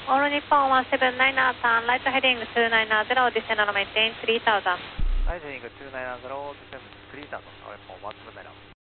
All Nippon 1790, turn right heading 290, descend and maintain 3000. Right heading 290, descend 3000, All Nippon 1790.